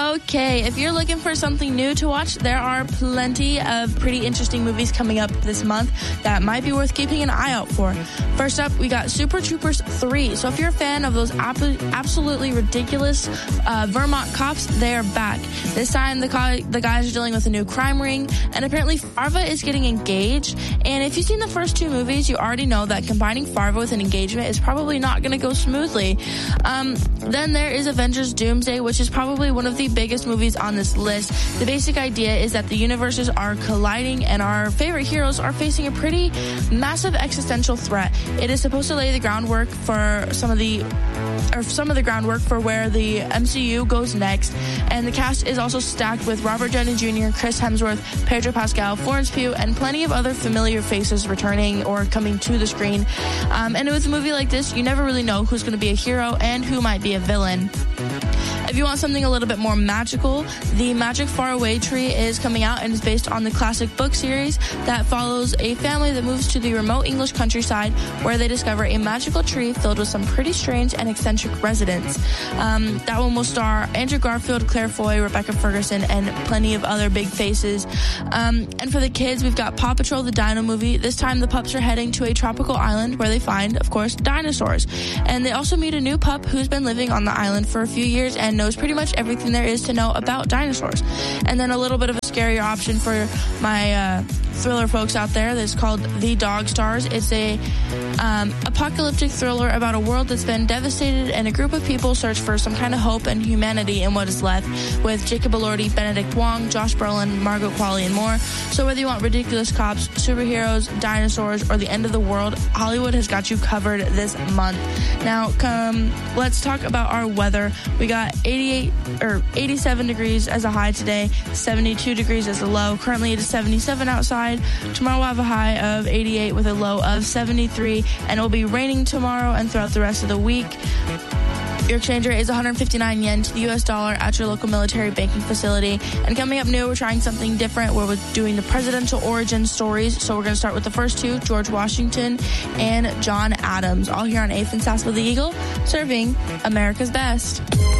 Okay, if you're looking for something new to watch, there are plenty of pretty interesting movies coming up this month that might be worth keeping an eye out for. First up, we got Super Troopers 3. So if you're a fan of those absolutely ridiculous Vermont cops, they are back. This time, the guys are dealing with a new crime ring, and apparently Farva is getting engaged. And if you've seen the first two movies, you already know that combining Farva with an engagement is probably not going to go smoothly. Then there is Avengers Doomsday, which is probably one of the biggest movies on this list. The basic idea is that the universes are colliding and our favorite heroes are facing a pretty massive existential threat. It is supposed to lay the groundwork for some of the groundwork for where the MCU goes next. And the cast is also stacked with Robert Downey Jr., Chris Hemsworth, Pedro Pascal, Florence Pugh, and plenty of other familiar faces returning or coming to the screen. And with a movie like this, you never really know who's going to be a hero and who might be a villain. If you want something a little bit more magical, the Magic Faraway Tree is coming out and is based on the classic book series that follows a family that moves to the remote English countryside where they discover a magical tree filled with some pretty strange and eccentric residents. That one will star Andrew Garfield, Claire Foy, Rebecca Ferguson, and plenty of other big faces. And for the kids, we've got Paw Patrol, the Dino movie. This time the pups are heading to a tropical island where they find, of course, dinosaurs. And they also meet a new pup who's been living on the island for a few years and knows pretty much everything there is to know about dinosaurs. And then a little bit of a scarier option for my thriller folks out there that's called The Dog Stars. It's a apocalyptic thriller about a world that's been devastated and a group of people search for some kind of hope and humanity in what is left, with Jacob Elordi, Benedict Wong, Josh Brolin, Margot Qualley, and more. So whether you want ridiculous cops, superheroes, dinosaurs, or the end of the world, Hollywood has got you covered this month. Now, let's talk about our weather. We got 87 degrees as a high today, 72 degrees as a low. Currently, it is 77 outside. Tomorrow we'll have a high of 88 with a low of 73, and it will be raining tomorrow and throughout the rest of the week. Your exchange rate is 159 yen to the U.S. dollar at your local military banking facility. And coming up new, we're trying something different where we're doing the presidential origin stories. So we're going to start with the first two, George Washington and John Adams, all here on 8th and Sassville the Eagle, serving America's best.